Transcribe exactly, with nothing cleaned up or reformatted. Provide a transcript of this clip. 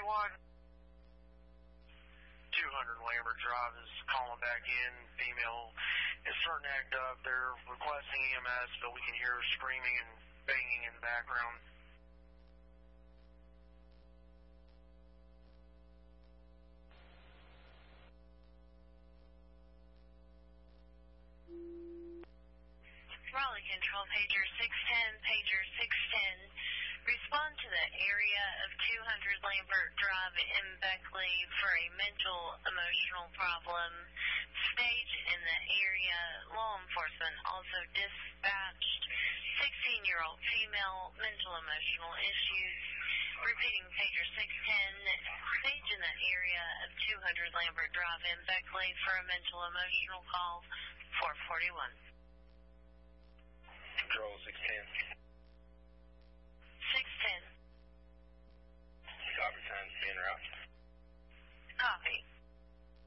forty-one. two hundred Lambert Drive is calling back in. Female is starting to act up. They're requesting E M S, but we can hear screaming and banging in the background. Raleigh Control, pager six ten, pager six ten. Respond to the area of two hundred Lambert Drive in Beckley for a mental emotional problem. Stage in the area. Law enforcement also dispatched sixteen-year-old female, mental emotional issues. Repeating pager six ten. Stage in the area of two hundred Lambert Drive in Beckley for a mental emotional call. four forty-one. Control six ten. six ten. Copy, time's being route.